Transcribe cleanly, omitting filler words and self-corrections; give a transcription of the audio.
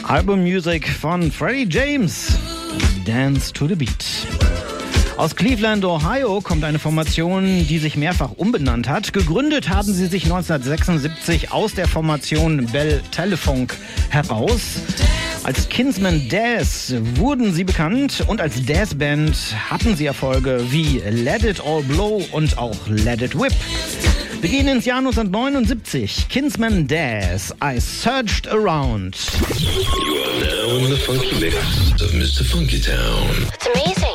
Album Music von Freddie James. Dance to the Beat. Aus Cleveland, Ohio kommt eine Formation, die sich mehrfach umbenannt hat. Gegründet haben sie sich 1976 aus der Formation Bell Telephone heraus. Als Kinsman Dazz wurden sie bekannt und als Dazz-Band hatten sie Erfolge wie Let It All Blow und auch Let It Whip. Wir gehen ins Jahr 1979. Kinsman Dazz, I Searched Around. You are now in the funky mix of Mr. Funky Town. It's amazing.